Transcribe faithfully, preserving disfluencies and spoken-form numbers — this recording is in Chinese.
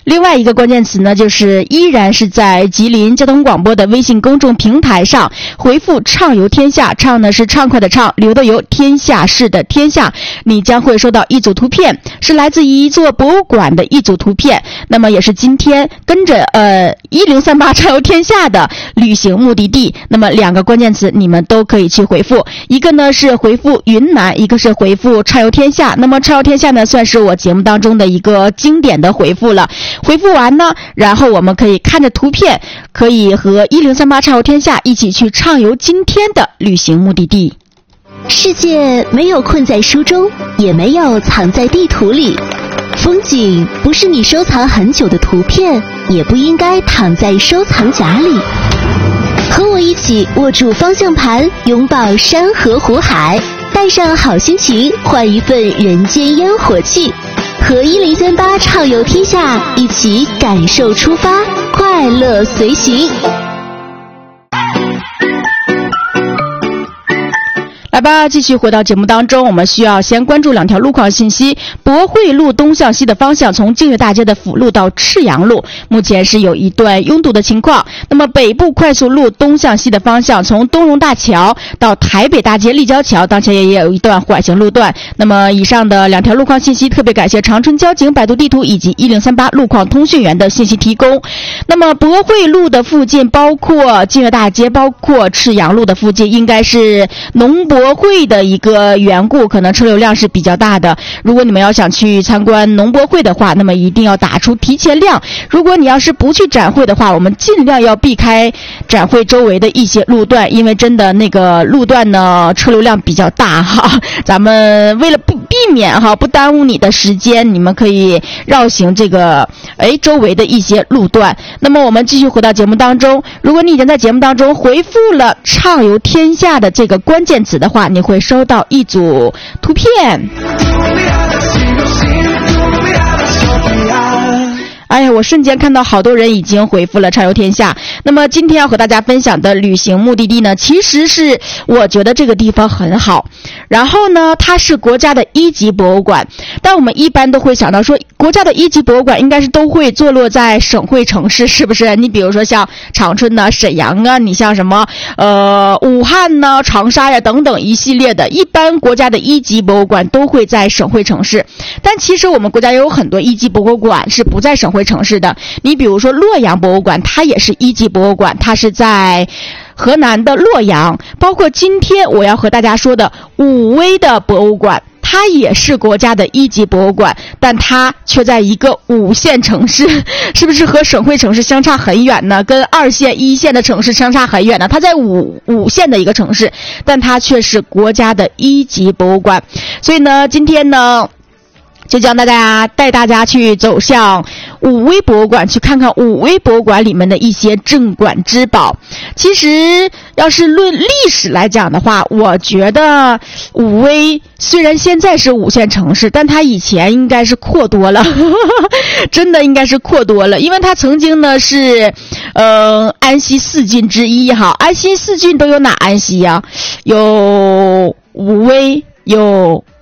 另外一个关键词呢，就是依然是在吉林交通广播的微信公众平台上回复畅游天下，畅呢是畅快的畅，游的游，天下事的天下，你将会收到一组图片，是来自一座博物馆的一组图片，那么也是今天跟着呃一零三八畅游天下的旅行目的地，那么两个关键词你们都可以去回复，一个呢是回复云南，一个是回复畅游天下。那么畅游天下呢算是我节目当中的一个经典的回复了，回复完呢，然后我们可以看着图片，可以和一零三八畅游天下一起去畅游今天的旅行目的地。 世界没有困在书中，也没有藏在地图里，风景不是你收藏很久的图片，也不应该躺在收藏夹里。和我一起握住方向盘，拥抱山河湖海，带上好心情，换一份人间烟火气，和一零三八畅游天下一起感受出发，快乐随行。 来吧，继续回到节目当中，我们需要先关注两条路况信息。博汇路东向西的方向，从净月大街的辅路到赤阳路，目前是有一段拥堵的情况。那么北部快速路东向西的方向，从东荣大桥到台北大街立交桥，当前也有一段缓行路段。那么以上的两条路况信息，特别感谢长春交警、百度地图以及一零三八路况通讯员的信息提供。那么博汇路的附近，包括净月大街，包括赤阳路的附近，应该是农博博会的一个缘故，可能车流量是比较大的。如果你们要想去参观农博会的话，那么一定要打出提前量。如果你要是不去展会的话，我们尽量要避开展会周围的一些路段，因为真的那个路段呢车流量比较大哈。咱们为了不避免哈不耽误你的时间，你们可以绕行这个哎周围的一些路段。那么我们继续回到节目当中，如果你已经在节目当中回复了畅游天下的这个关键词的话，你会收到一组图片。哎呀，我瞬间看到好多人已经回复了畅游天下。那么今天要和大家分享的旅行目的地呢，其实是我觉得这个地方很好，然后呢它是国家的一级博物馆。但我们一般都会想到说，国家的一级博物馆应该是都会坐落在省会城市，是不是？你比如说像长春啊、沈阳啊，你像什么呃武汉呢、长沙呀等等一系列的，一般国家的一级博物馆都会在省会城市。但其实我们国家也有很多一级博物馆是不在省会城市的。你比如说洛阳博物馆，它也是一级博物馆，它是在河南的洛阳。包括今天我要和大家说的武威的博物馆，它也是国家的一级博物馆，但它却在一个五线城市，是不是和省会城市相差很远呢？跟二线一线的城市相差很远呢？它在五五线的一个城市，但它却是国家的一级博物馆。所以呢今天呢就将大家带大家去走向武威博物馆，去看看武威博物馆里面的一些镇馆之宝。其实要是论历史来讲的话，我觉得武威虽然现在是五线城市，但它以前应该是阔多了真的应该是阔多了，因为它曾经呢是呃安西四郡之一哈。安西四郡都有哪安西呀？有武威，有